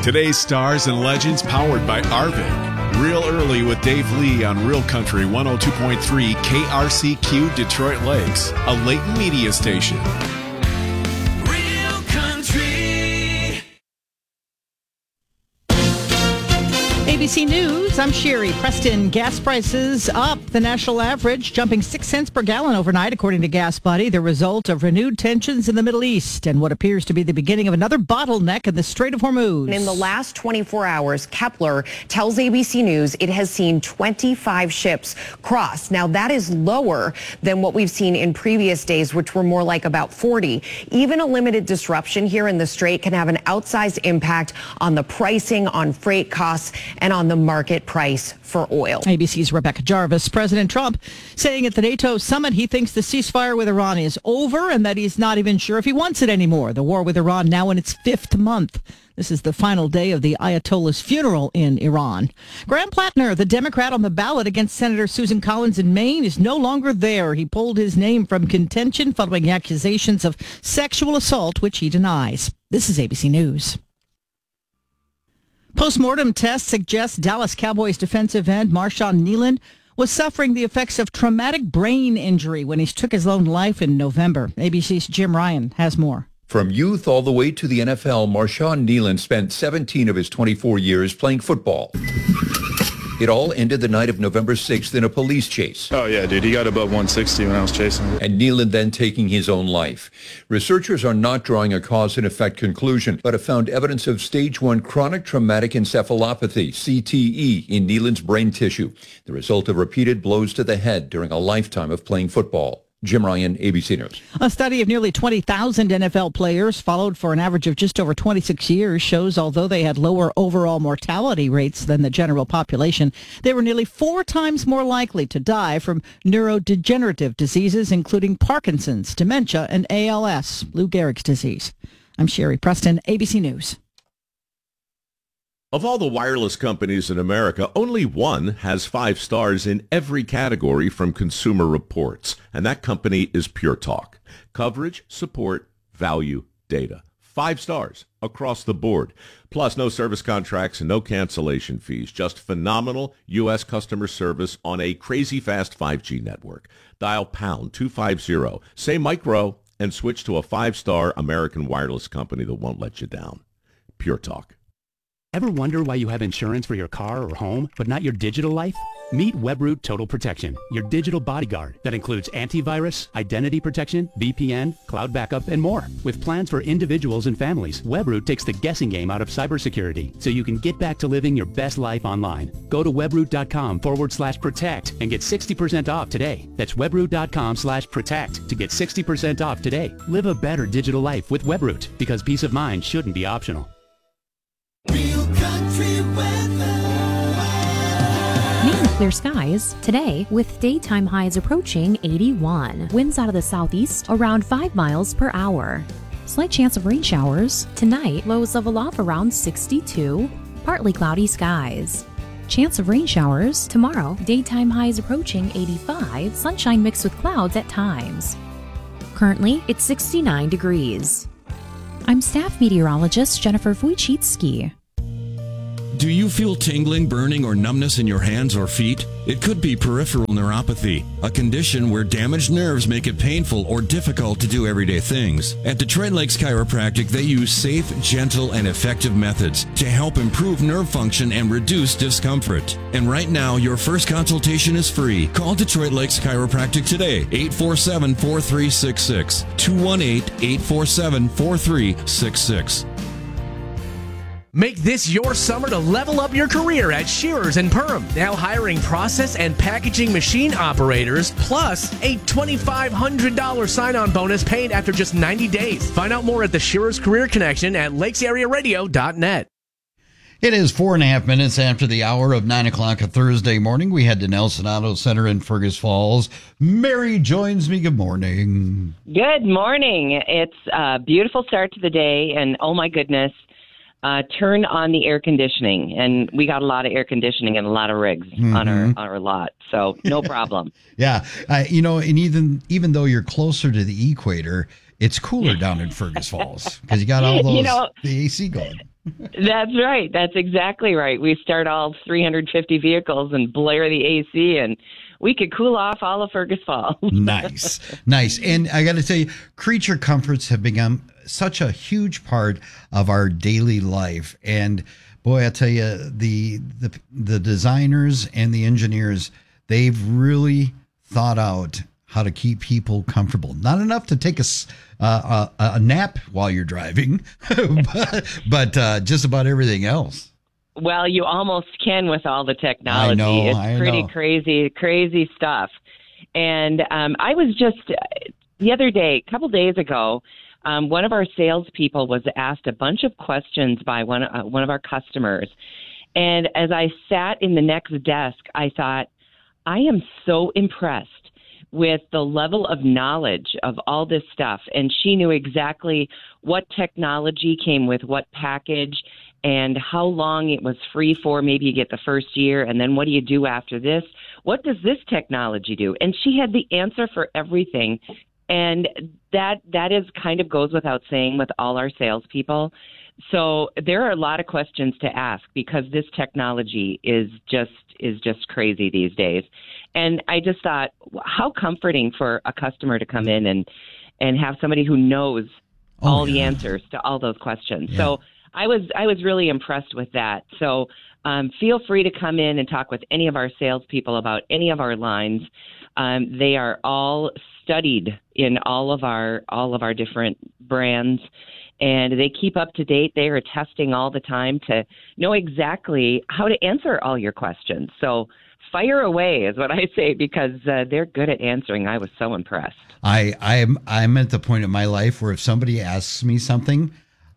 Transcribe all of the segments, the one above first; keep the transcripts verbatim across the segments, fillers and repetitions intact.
Today's stars and legends powered by Arvin. Real Early with Dave Lee on Real Country one oh two point three K R C Q Detroit Lakes, a Layton media station. Real Country. A B C News, I'm Sherry Preston. Gas prices up. The national average jumping six cents per gallon overnight, according to Gas Buddy, the result of renewed tensions in the Middle East and what appears to be the beginning of another bottleneck in the Strait of Hormuz. In the last twenty-four hours, Kepler tells A B C News it has seen twenty-five ships cross. Now, that is lower than what we've seen in previous days, which were more like about forty. Even a limited disruption here in the Strait can have an outsized impact on the pricing, on freight costs, and on the market price for oil. A B C's Rebecca Jarvis. President Trump saying at the NATO summit he thinks the ceasefire with Iran is over and that he's not even sure if he wants it anymore. The war with Iran now in its fifth month. This is the final day of the Ayatollah's funeral in Iran. Graham Plattner, the Democrat on the ballot against Senator Susan Collins in Maine, is no longer there. He pulled his name from contention following accusations of sexual assault, which he denies. This is A B C News. Postmortem tests suggest Dallas Cowboys defensive end Marshawn Kneeland was suffering the effects of traumatic brain injury when he took his own life in November. A B C's Jim Ryan has more. From youth all the way to the N F L, Marshawn Kneeland spent seventeen of his twenty-four years playing football. It all ended the night of November sixth in a police chase. Oh, yeah, dude. He got above one sixty when I was chasing him. And Kneeland then taking his own life. Researchers are not drawing a cause and effect conclusion, but have found evidence of stage one chronic traumatic encephalopathy, C T E, in Kneeland's brain tissue, the result of repeated blows to the head during a lifetime of playing football. Jim Ryan, A B C News. A study of nearly twenty thousand N F L players followed for an average of just over twenty-six years shows although they had lower overall mortality rates than the general population, they were nearly four times more likely to die from neurodegenerative diseases, including Parkinson's, dementia, and A L S, Lou Gehrig's disease. I'm Sherry Preston, A B C News. Of all the wireless companies in America, only one has five stars in every category from Consumer Reports, and that company is Pure Talk. Coverage, support, value, data. Five stars across the board. Plus, no service contracts and no cancellation fees. Just phenomenal U S customer service on a crazy fast five G network. Dial pound two fifty, say micro, and switch to a five-star American wireless company that won't let you down. Pure Talk. Ever wonder why you have insurance for your car or home, but not your digital life? Meet Webroot Total Protection, your digital bodyguard that includes antivirus, identity protection, V P N, cloud backup, and more. With plans for individuals and families, Webroot takes the guessing game out of cybersecurity so you can get back to living your best life online. Go to webroot.com forward slash protect and get sixty percent off today. That's webroot.com slash protect to get sixty percent off today. Live a better digital life with Webroot because peace of mind shouldn't be optional. Real Country weather. Mainly clear skies today with daytime highs approaching eighty-one. Winds out of the southeast around five miles per hour. Slight chance of rain showers. Tonight, lows level off around sixty-two. Partly cloudy skies. Chance of rain showers. Tomorrow, daytime highs approaching eighty-five. Sunshine mixed with clouds at times. Currently, it's sixty-nine degrees. I'm staff meteorologist Jennifer Wojcicki. Do you feel tingling, burning, or numbness in your hands or feet? It could be peripheral neuropathy, a condition where damaged nerves make it painful or difficult to do everyday things. At Detroit Lakes Chiropractic, they use safe, gentle, and effective methods to help improve nerve function and reduce discomfort. And right now, your first consultation is free. Call Detroit Lakes Chiropractic today, eight four seven, four three six six, two one eight, eight four seven, four three six six. Make this your summer to level up your career at Shearers and Perm. Now hiring process and packaging machine operators, plus a twenty-five hundred dollars sign-on bonus paid after just ninety days. Find out more at the Shearers Career Connection at lakes area radio dot net. It is four and a half minutes after the hour of nine o'clock a Thursday morning. We head to Nelson Auto Center in Fergus Falls. Mary joins me. Good morning. Good morning. It's a beautiful start to the day, and oh my goodness, uh, turn on the air conditioning. And we got a lot of air conditioning and a lot of rigs mm-hmm. on our on our lot, so no problem. yeah, uh, you know, and even even though you're closer to the equator, it's cooler down in Fergus Falls because you got all those you know, the A C going. That's right. That's exactly right. We start all three hundred fifty vehicles and blare the A C, and we could cool off all of Fergus Falls. Nice, nice. And I got to tell you, creature comforts have become such a huge part of our daily life. And boy, I tell you, the the the designers and the engineers, they've really thought out how to keep people comfortable. Not enough to take a, uh, a, a nap while you're driving, but, but uh, just about everything else. Well, you almost can with all the technology. I know, it's I pretty know. crazy, crazy stuff. And um, I was just, the other day, a couple days ago, um, one of our salespeople was asked a bunch of questions by one, uh, one of our customers. And as I sat in the next desk, I thought, I am so impressed with the level of knowledge of all this stuff. And she knew exactly what technology came with what package and how long it was free for. Maybe you get the first year, and then what do you do after this? What does this technology do? And she had the answer for everything. And that that is kind of goes without saying with all our salespeople. So there are a lot of questions to ask because this technology is just is just crazy these days. And I just thought, how comforting for a customer to come in and and have somebody who knows oh, all yeah. the answers to all those questions. Yeah. So I was I was really impressed with that. So um, feel free to come in and talk with any of our salespeople about any of our lines. Um, they are all studied in all of our all of our different brands, and they keep up to date. They are testing all the time to know exactly how to answer all your questions. So fire away is what I say, because uh, they're good at answering. I was so impressed. I I'm I'm at the point in my life where if somebody asks me something,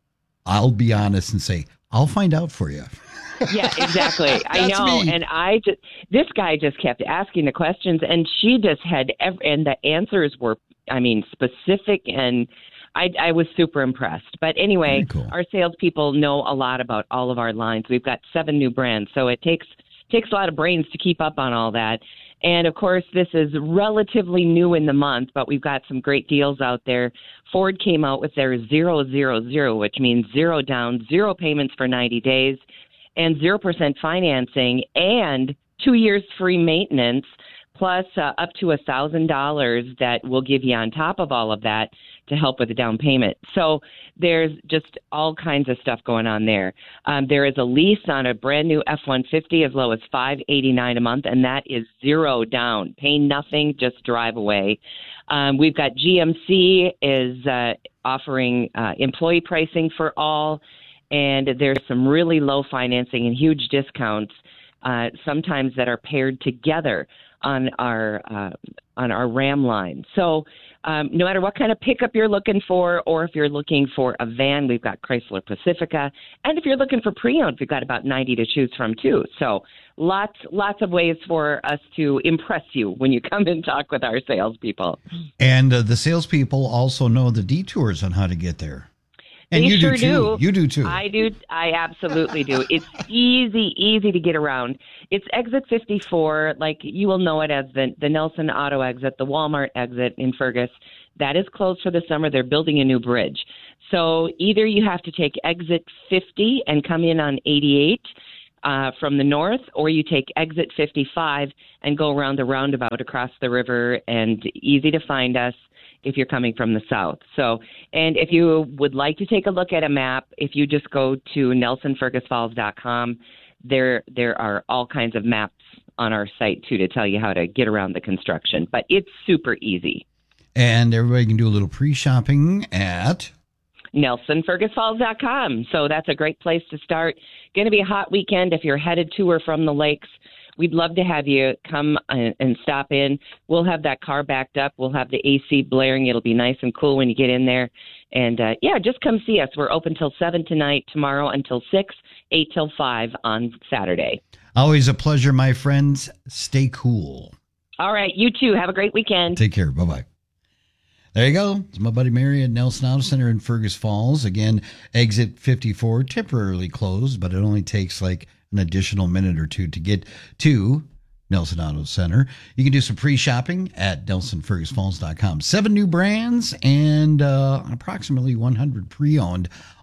I'll be honest and say, I'll find out for you. Yeah, exactly. I know. Me. And I just, this guy just kept asking the questions, and she just had, every, and the answers were, I mean, specific, and I, I was super impressed. But anyway, cool. Our salespeople know a lot about all of our lines. We've got seven new brands, so it takes takes a lot of brains to keep up on all that. And of course, this is relatively new in the month, but we've got some great deals out there. Ford came out with their zero zero zero, which means zero down, zero payments for ninety days. And zero percent financing and two years free maintenance, plus uh, up to one thousand dollars that we'll give you on top of all of that to help with the down payment. So there's just all kinds of stuff going on there. Um, there is a lease on a brand new F one fifty as low as five hundred eighty-nine dollars a month, and that is zero down. Pay nothing, just drive away. Um, we've got G M C is uh, offering uh, employee pricing for all. And there's some really low financing and huge discounts, uh, sometimes that are paired together on our uh, on our Ram line. So um, no matter what kind of pickup you're looking for, or if you're looking for a van, we've got Chrysler Pacifica. And if you're looking for pre-owned, we've got about ninety to choose from too. So lots lots of ways for us to impress you when you come and talk with our salespeople. And uh, the salespeople also know the detours on how to get there. And they you sure do too. do. You do too. I do. I absolutely do. It's easy, easy to get around. It's exit fifty-four, like you will know it as the, the Nelson Auto exit, the Walmart exit in Fergus. That is closed for the summer. They're building a new bridge. So either you have to take exit fifty and come in on eighty-eight uh, from the north, or you take exit fifty-five and go around the roundabout across the river, and easy to find us if you're coming from the south. So, and if you would like to take a look at a map, if you just go to nelson fergus falls dot com, there there are all kinds of maps on our site too to tell you how to get around the construction. But it's super easy. And everybody can do a little pre-shopping at nelson fergus falls dot com. So that's a great place to start. Going to be a hot weekend if you're headed to or from the lakes. We'd love to have you come and, and stop in. We'll have that car backed up. We'll have the A C blaring. It'll be nice and cool when you get in there. And, uh, yeah, just come see us. We're open till seven tonight, tomorrow until six, eight till five on Saturday. Always a pleasure, my friends. Stay cool. All right. You too. Have a great weekend. Take care. Bye-bye. There you go. It's my buddy Mary at Nelson Auto Center in Fergus Falls. Again, exit fifty-four, temporarily closed, but it only takes like an additional minute or two to get to Nelson Auto Center. You can do some pre-shopping at nelson fergus falls dot com. Seven new brands and uh, approximately one hundred pre-owned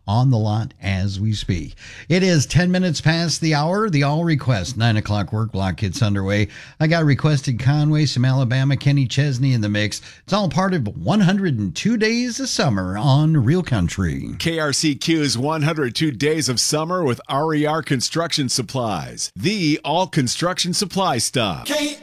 on the lot as we speak. It is ten minutes past the hour. The All Request nine o'clock work block gets underway. I got requested Conway, some Alabama, Kenny Chesney in the mix. It's all part of one hundred two days of summer on Real Country. K R C Q's one hundred two days of summer with R E R Construction Supplies, the all construction supply stop. K